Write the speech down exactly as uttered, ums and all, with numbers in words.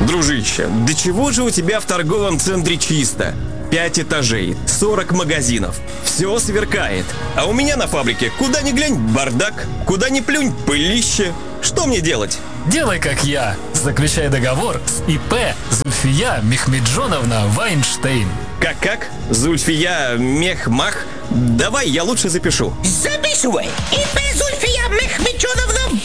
Дружище, да чего же у тебя в торговом центре чисто? Пять этажей, сорок магазинов, все сверкает. А у меня на фабрике куда ни глянь бардак, куда ни плюнь пылище. Что мне делать? Делай как я. Заключай договор с ИП Зульфия Мехмеджоновна Вайнштейн. Как-как? Зульфия Мехмах? Давай я лучше запишу. Записывай. ИП